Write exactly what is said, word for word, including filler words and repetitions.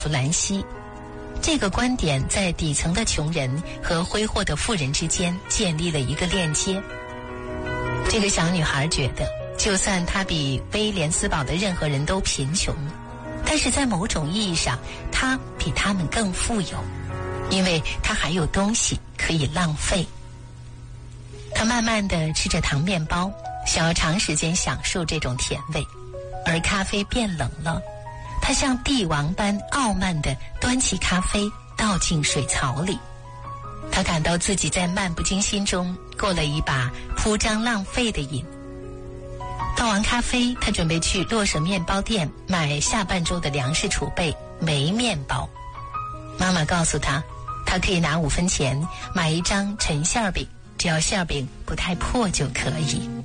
弗兰西。这个观点在底层的穷人和挥霍的富人之间建立了一个链接。这个小女孩觉得，就算她比威廉斯堡的任何人都贫穷，但是在某种意义上，她比他们更富有，因为她还有东西可以浪费。她慢慢地吃着糖面包，想要长时间享受这种甜味。而咖啡变冷了，她像帝王般傲慢地端起咖啡倒进水槽里。她感到自己在漫不经心中过了一把铺张浪费的瘾。倒完咖啡，她准备去洛舍面包店买下半周的粮食储备煤面包。妈妈告诉她，她可以拿五分钱买一张陈馅饼，只要馅饼不太破就可以。